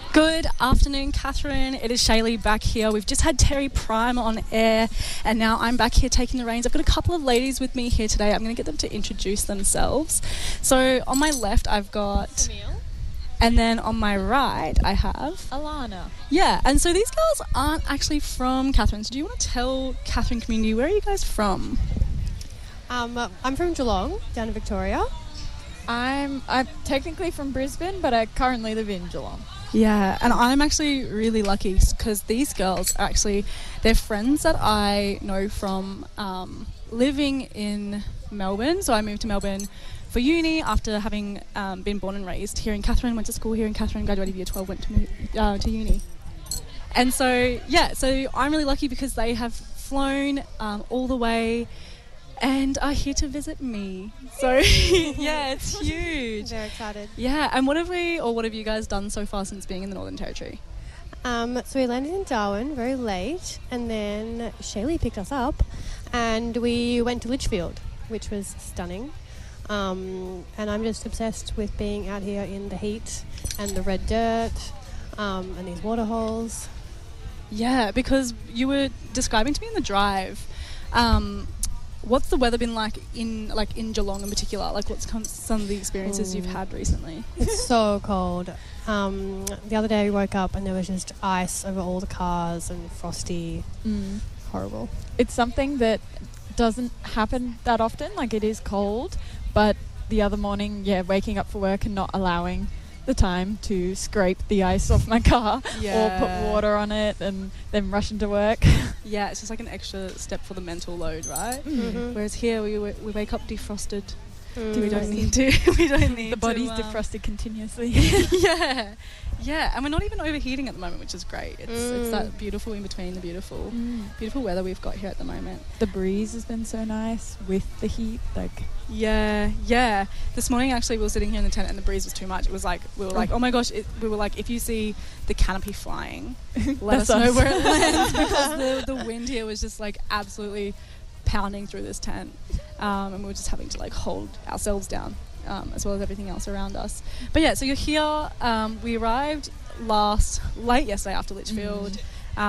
Good afternoon, Catherine. It is Shaylee back here. We've just had Terry Prime on air, and now I'm back here taking the reins. I've got a couple of ladies with me here today. I'm going to get them to introduce themselves. So on my left, I've got Camille. And then on my right, I have Alana. Yeah, and so these girls aren't actually from Catherine. So do you want to tell Catherine community, where are you guys from? I'm from Geelong, down in Victoria. I'm technically from Brisbane, but I currently live in Geelong. Yeah, and I'm actually really lucky because these girls are actually, they're friends that I know from living in Melbourne. So I moved to Melbourne for uni after having been born and raised here in Catherine, went to school here in Catherine, graduated year 12, went to uni. And so, yeah, so I'm really lucky because they have flown all the way and are here to visit me. So, yeah, it's huge. Very excited. Yeah, and what have you guys done so far since being in the Northern Territory? So we landed in Darwin very late, and then Shaylee picked us up, and we went to Litchfield, which was stunning. And I'm just obsessed with being out here in the heat and the red dirt and these waterholes. Yeah, because you were describing to me in the drive, what's the weather been like in Geelong in particular? Like, what's some of the experiences you've had recently? It's so cold. The other day we woke up and there was just ice over all the cars and frosty. Horrible. It's something that doesn't happen that often. Like, it is cold, but the other morning, waking up for work and not allowing the time to scrape the ice off my car or put water on it and then rush into work. Yeah, it's just like an extra step for the mental load, right? Mm-hmm. Whereas here we wake up defrosted. We don't need to. The body's defrosted continuously. Yeah, and we're not even overheating at the moment, which is great. It's that beautiful in between, the beautiful weather we've got here at the moment. The breeze has been so nice with the heat. Yeah. This morning, actually, we were sitting here in the tent and the breeze was too much. It was like, we were like, oh my gosh. We were like, if you see the canopy flying, let us know where it lands, because the wind here was just like absolutely pounding through this tent. And we were just having to like hold ourselves down, as well as everything else around us. But yeah, so you're here. We arrived late yesterday after Litchfield.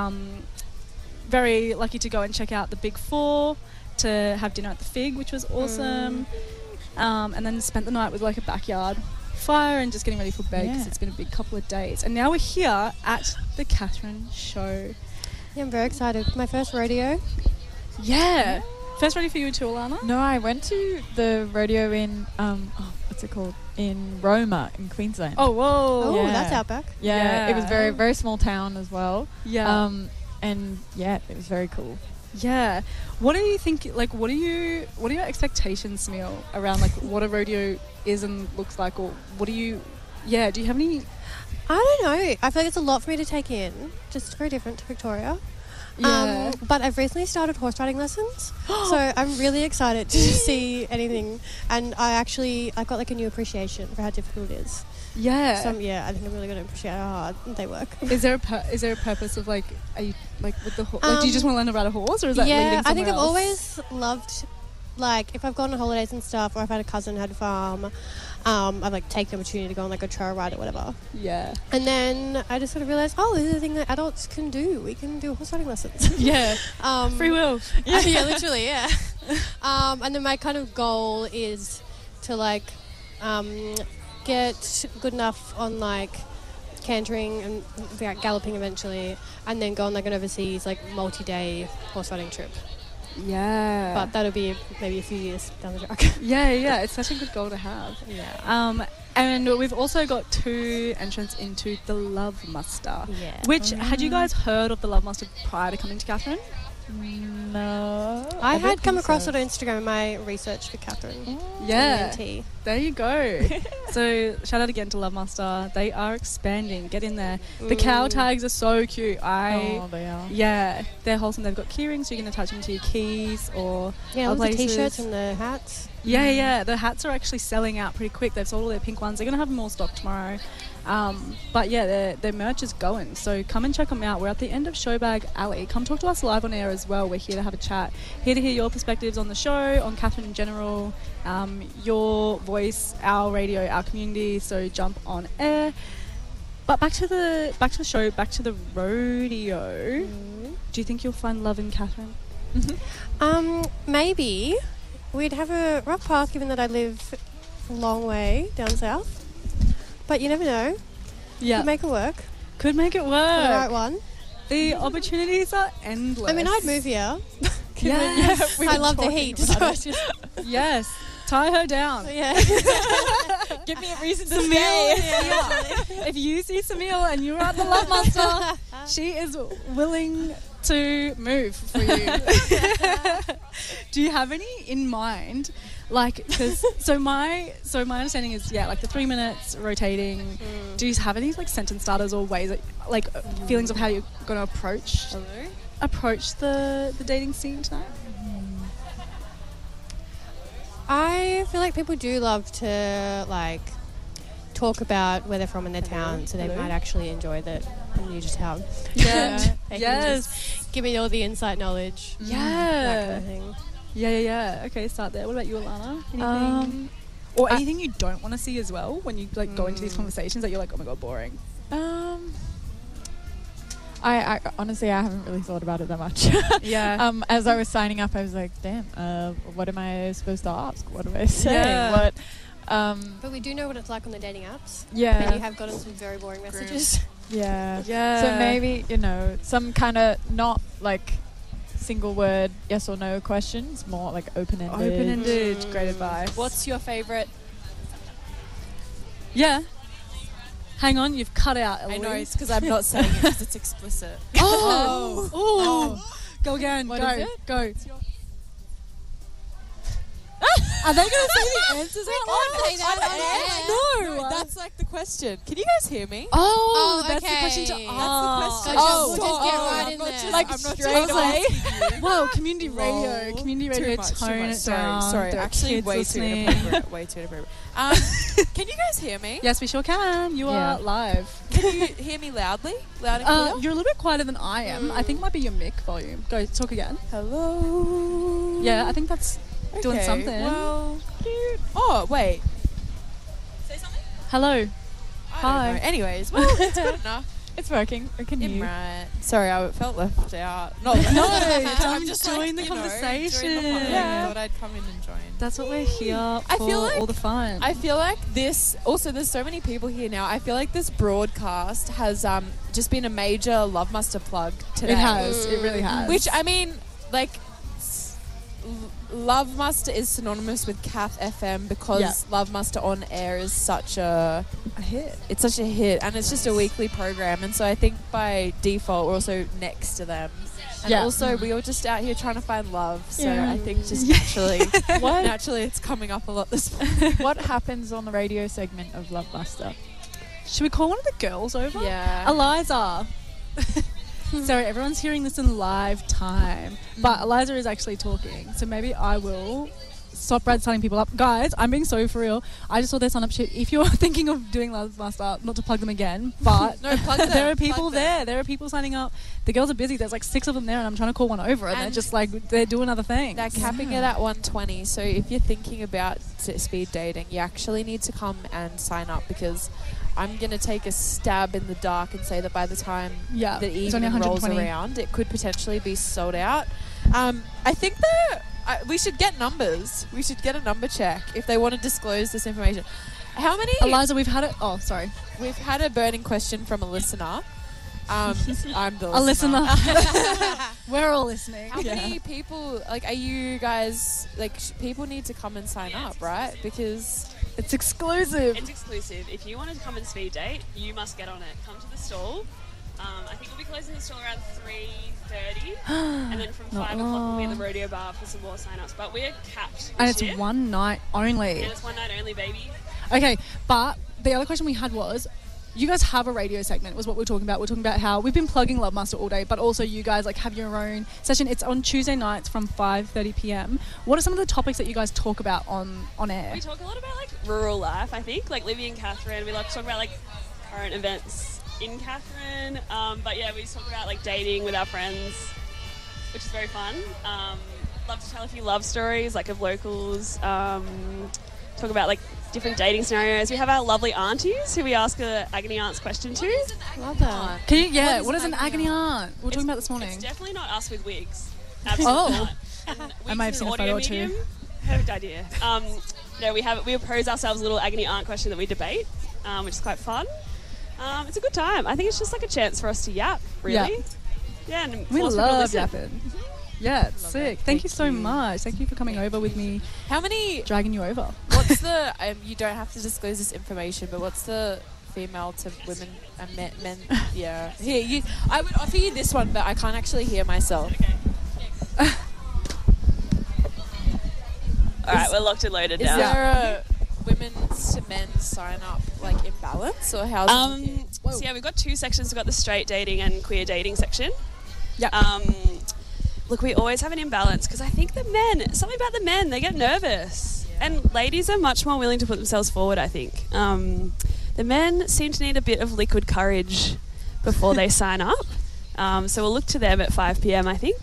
Very lucky to go and check out the Big Four, to have dinner at the Fig, which was awesome. And then spent the night with like a backyard fire and just getting ready for bed because it's been a big couple of days. And now we're here at the Catherine show. Yeah, I'm very excited. My first rodeo. Yeah. First rodeo for you too, Alana? No, I went to the rodeo in, what's it called? In Roma, in Queensland. Oh, whoa. Oh, that's outback. Yeah, it was very, very small town as well. Yeah. And yeah, it was very cool. Yeah. What do you think, like, what are your expectations, Smil, around, like, what a rodeo is and looks like, or do you have any? I don't know. I feel like it's a lot for me to take in. Just very different to Victoria. Yeah. But I've recently started horse riding lessons, so I'm really excited to see anything. And I got like a new appreciation for how difficult it is. Yeah. So I think I'm really going to appreciate how hard they work. Is there a purpose of like, are you like with the horse? Like, do you just want to learn to ride a horse, or is that leading somewhere else? I think I've always loved, like, if I've gone on holidays and stuff, or I've had a cousin who had a farm. I've like taken the opportunity to go on like a trail ride or whatever. Yeah. And then I just sort of realised, this is a thing that adults can do. We can do horse riding lessons. Yeah. Free will. Yeah, literally, yeah. And then my kind of goal is to like get good enough on like cantering and galloping eventually, and then go on like an overseas like multi-day horse riding trip. Yeah. But that'll be maybe a few years down the track. Yeah. It's such a good goal to have. Yeah. And we've also got 2 entrants into the Love Muster. Yeah. Which, had you guys heard of the Love Muster prior to coming to Catherine? No. I had come across it on Instagram in my research for Catherine. Yeah. TNT. There you go. So shout out again to Love Muster. They are expanding. Get in there. The cow tags are so cute. They are. Yeah, they're wholesome. They've got key rings, so you can attach them to your keys or all the places. t-shirts and the hats. Yeah. The hats are actually selling out pretty quick. They've sold all their pink ones. They're going to have more stock tomorrow. But yeah, their merch is going. So come and check them out. We're at the end of Showbag Alley. Come talk to us live on air as well. We're here to have a chat. Here to hear your perspectives on the show, on Catherine in general, your voice, our radio, our community. So jump on air. But back to the show, back to the rodeo. Do you think you'll find love in Catherine? Maybe. We'd have a rough path given that I live a long way down south. But you never know. Yeah. Could make it work. Could make it work. For the right one. The opportunities are endless. I mean, I'd move here. Yes. I love the heat. So it's just, Yes. Tie her down. yeah. Give me a reason to Samil, stay. if you see Samil and you're at the Love Master, she is willing to move for you. Do you have any in mind? Like, because so my understanding is like the 3 minutes rotating. Do you have any like sentence starters or ways that, like feelings of how you're going to approach the dating scene tonight? I feel like people do love to like talk about where they're from in their town, so they might actually enjoy the new town. Yeah. They can Yes. just give me all the inside knowledge. Yeah. That kind of thing. Yeah. Okay, start there. What about you, Alana? Anything? Or anything you don't want to see as well when you like go into these conversations that you're like, oh my god, boring. I honestly, I haven't really thought about it that much. Yeah. As I was signing up, I was like, damn, what am I supposed to ask? What do I say? Yeah. What? But we do know what it's like on the dating apps. Yeah. And you have gotten some very boring messages. Yeah. Yeah. So maybe, some kind of not like single word yes or no questions, more like open-ended. Open-ended. Great advice. What's your favourite? Yeah. Hang on, you've cut out, Eloise. I know, it's because I'm not saying it because it's explicit. Oh. Go again. What go. is it? Go. Are they going to say the answers out loud? No. That's like the question. Can you guys hear me? Oh, Oh, that's the okay. question to That's ask. Gotcha. We'll just get right in there. Like I'm not straight away. Wow, community radio. Community radio, tone it down. Sorry, There are actually kids way listening. too inappropriate. Way too inappropriate. Can you guys hear me? Yes, we sure can. You Yeah. are live. Can you hear me loudly? Loud and clear? You're a little bit quieter than I am. I think it might be your mic volume. Go, talk again. Hello. Yeah, I think that's doing Okay, something. Well, cute. Oh, wait. Say something? Hello. I Hi. don't know. Anyways, well, it's good enough. It's working. Or can you? Right. Sorry, I felt left out. Not left No, out. I'm just join the you know, conversation. join the fun. Yeah. I thought I'd come in and join. That's what we're here for. I feel like all the fun. I feel like this. Also, there's so many people here now. I feel like this broadcast has just been a major Love Muster plug today. It has. It really has. Which I mean, like, Love Muster is synonymous with Cath FM because Yeah. Love Muster on air is such a hit. It's such a hit, and it's just a weekly program. And so I think by default we're also next to them. And Yeah. also we were just out here trying to find love. So Yeah. I think just naturally it's coming up a lot this morning. What happens on the radio segment of Love Buster? Should we call one of the girls over? Yeah. Eliza. Sorry, everyone's hearing this in live time, but Eliza is actually talking. So maybe I will stop Brad signing people up. Guys, I'm being so for real. I just saw their sign up sheet. If you're thinking of doing Love Master, not to plug them again, but No, plug them. there are people Plug them. there. There are people signing up. The girls are busy. There's like 6 of them there, and I'm trying to call one over, and they're And just like, they're doing other things. They're capping it at 120. So if you're thinking about speed dating, you actually need to come and sign up because I'm going to take a stab in the dark and say that by the time Yeah, the it's only evening rolls 120. around, it could potentially be sold out. I think we should get numbers. We should get a number check if they want to disclose this information. How many? Eliza, we've had it. Oh, sorry. We've had a burning question from a listener. I'm the A listener. listener. We're all listening. How many people, like, are you guys, like, people need to come and sign up, right? Because It's exclusive. It's exclusive. If you want to come and speed date, you must get on it. Come to the stall. I think we'll be closing the stall around 3:30, and then from 5 o'clock we'll be in the rodeo bar for some more sign-ups. But we're capped And this it's year. one night only. And it's one night only, baby. Okay, but the other question we had was, you guys have a radio segment, was what we're talking about. We're talking about how we've been plugging Love Master all day, but also you guys like have your own session. It's on Tuesday nights from 5:30 p.m. What are some of the topics that you guys talk about on air? We talk a lot about like rural life, I think, like Livy and Catherine. We like to talk about like current events in Catherine. But yeah, we just talk about like dating with our friends, which is very fun. Love to tell a few love stories like of locals. Talk about like different dating scenarios. We have our lovely aunties who we ask a agony aunts question to. Love that. Can you, what is an agony aunt? We were talking about this morning. It's definitely not us with wigs. Absolutely not. And I might have wigs seen is a an photo audio or two. medium. Perfect idea. No, we pose ourselves a little agony aunt question that we debate, which is quite fun. It's a good time. I think it's just like a chance for us to yap, really. Yeah, and We force people to love listen. yapping. Yeah, it's sick. Thank you so much. Thank you for coming over with me, How many? dragging you over. What's the? You don't have to disclose this information, but what's the female to women and men? Yeah. Here, I would offer you this one, but I can't actually hear myself. All right, we're locked and loaded Is now. there a women's to men's sign up like imbalance, or how's it looking? So yeah, we've got two sections. We've got the straight dating and queer dating section. Yep. Look, we always have an imbalance because I think something about the men, they get nervous. And ladies are much more willing to put themselves forward, I think. The men seem to need a bit of liquid courage before they sign up. So we'll look to them at 5 p.m, I think.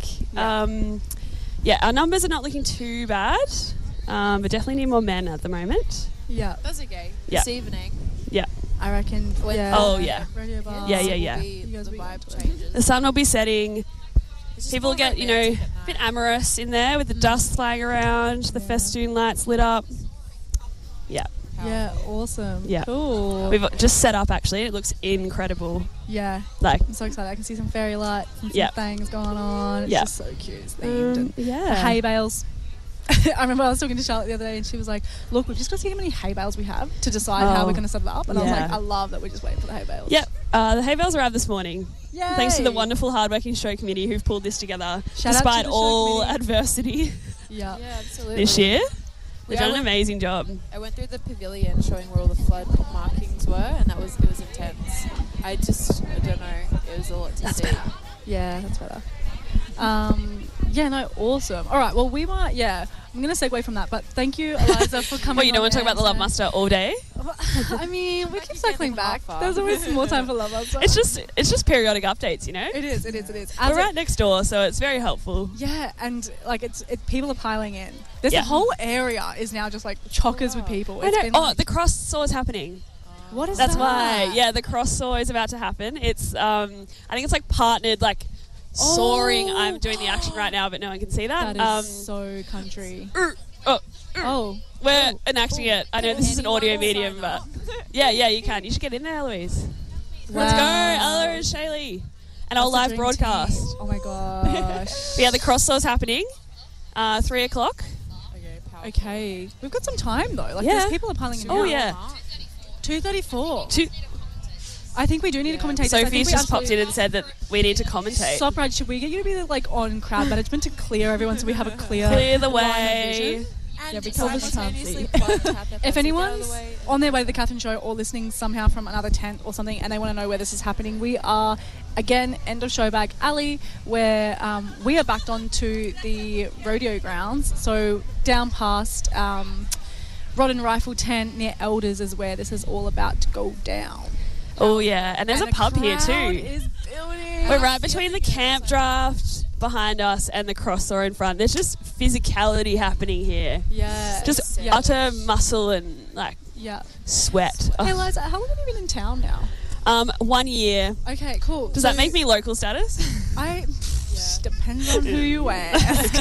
Our numbers are not looking too bad, but definitely need more men at the moment. Yeah. That's okay. Yeah. This evening. Yeah. I reckon. Yeah. Oh, yeah. Radio bar. Yeah. You guys The will be vibe changes. The sun will be setting. It's just People more get, romantic a at bit night. amorous in there with the dust flying around, the festoon lights lit up. Yeah. Yeah. Awesome. Yeah. Cool. We've just set up, actually. It looks incredible. Yeah. Like, I'm so excited. I can see some fairy lights and some Yeah. things going on. It's Yeah. just so cute. It's themed. And yeah. the hay bales. I remember I was talking to Charlotte the other day and she was like, look, we've just got to see how many hay bales we have to decide how Oh. we're going to set it up. And I was Yeah. like, I love that we're just waiting for the hay bales. Yep. The hay bales arrived this morning. Yay. Thanks to the wonderful, hardworking show committee who've pulled this together Shout out to despite the show all committee. adversity Yeah. Yeah, absolutely. this year. They've Yeah, done I an amazing job. I went through the pavilion showing where all the flood markings were, and it was intense. I don't know. It was a lot to see. Yeah, that's better. Yeah, no, awesome. All right, well, we might, I'm going to segue from that, but thank you, Eliza, for coming Well, you don't on want to talk about the air. Love Muster all day? I mean, we keep keep circling getting back. half There's always more time for Love Muster. It's just periodic updates, you know? It is. As We're right next door, so it's very helpful. Yeah, and like people are piling in. There's Yeah. the whole area is now just like chockers with people. I It's know. been, Oh, like, the cross saw is happening. what is That's that? why. Yeah, the cross saw is about to happen. It's I think it's like partnered, like soaring. Oh. I'm doing the action right now, but no one can see that. That is so country. Oh, Oh, we're enacting it. I know this is an anyone audio sign medium, but up? yeah, you can. You should get in there, Eloise. Let's go, Ella and Shaylee. And our That's the live dream broadcast. team. Oh my gosh. But yeah, the cross saw is happening. 3 o'clock. Okay, powerful. Okay, we've got some time though. Like, Yeah. there's people are piling in. Oh, now. yeah. 2:34. Two- I think we do need a commentator. Sophie's just popped in and said that we need to commentate. Stop, Brad. Should we get you to be like on crowd management to clear everyone so we have a clear Clear the line of way. vision? And Yeah, because we can't simultaneously see. fly Catherine If Patsy anyone's the other way. on their way to the Catherine Show or listening somehow from another tent or something and they want to know where this is happening, we are, again, end of Showbag Alley, where we are backed onto the rodeo grounds. So down past Rod and Rifle Tent near Elders is where this is all about to go down. Oh yeah, and there's And a the pub here crowd too. is building. We're right between the camp draft behind us and the cross saw in front. There's just physicality happening here. Yeah. Just yeah. utter muscle and like Yeah. sweat. Hey, Liza, how long have you been in town now? 1 year. Okay, cool. Does that make me local status? Depends on who you ask.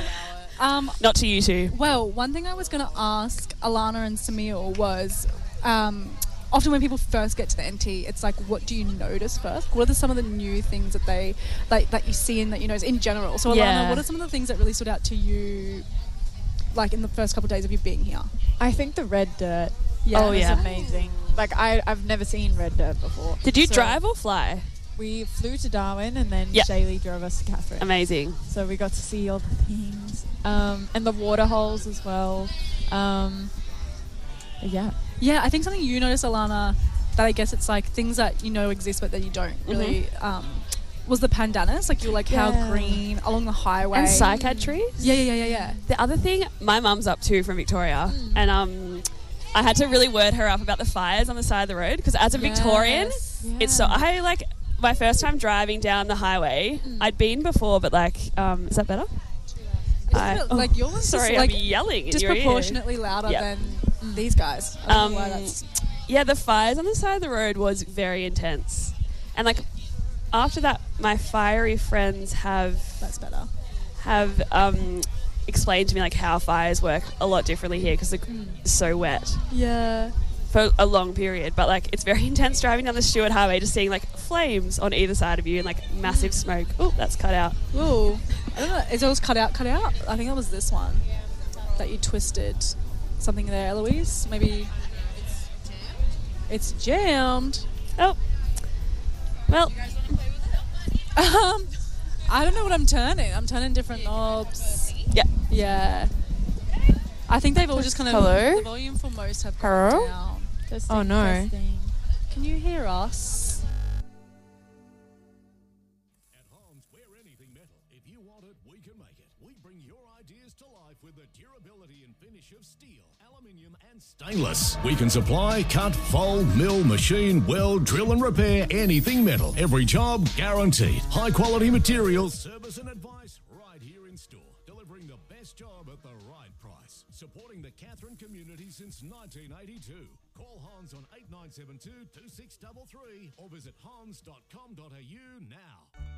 Not to you two. Well, one thing I was going to ask Alana and Samir was, often when people first get to the NT, it's like, what do you notice first? What are some of the new things that they that you see and that you notice in general? So, Alana, Yeah. what are some of the things that really stood out to you, like in the first couple of days of you being here? I think the red dirt Oh, was yeah. amazing. Like, I've never seen red dirt before. Did you So drive or fly? We flew to Darwin and then Yeah. Shaylee drove us to Catherine. Amazing. So we got to see all the things. And the water holes as well. Yeah. Yeah, I think something you notice, Alana, that I guess it's like things that you know exist but that you don't really, was the pandanus. Like, you were like, how Yeah. green along the highway. And cycad trees? Yeah. The other thing my mum's up to from Victoria, and I had to really word her up about the fires on the side of the road because as a Victorian, it's so I like my first time driving down the highway. I'd been before, but like, is that better? Like, yours is sorry, like I'm yelling in your ear. disproportionately louder Yeah. than these guys. I don't know why that's... Yeah, the fires on the side of the road was very intense. And, like, after that, my fiery friends That's better. have explained to me, like, how fires work a lot differently here because it's so wet Yeah. for a long period. But, like, it's very intense driving down the Stuart Highway, just seeing, like, flames on either side of you and, like, massive smoke. Oh, that's cut out. Ooh. I don't know. Is it always cut out? I think that was this one that you twisted something there, Eloise. Maybe it's jammed. Oh. Well. I don't know what I'm turning. I'm turning different knobs. Yeah. Yeah. I think they've all just kind of... Hello? The volume for most have gone Hello? down. Testing, Oh, no. testing. Can you hear us? At Hans, we're anything metal. If you want it, we can make it. We bring your ideas to life with the durability and finish of steel, aluminium, and stainless. We can supply, cut, fold, mill, machine, weld, drill, and repair anything metal. Every job guaranteed. High quality materials, service, and advice right here in store. Delivering the best job at the right price. Supporting the Katherine community since 1982. Call Hans on 8972 2633 or visit hans.com.au now.